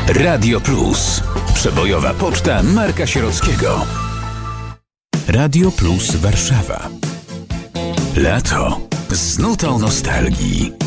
Radio Plus. Przebojowa poczta Marka Sierockiego. Radio Plus Warszawa. Lato z nutą nostalgii.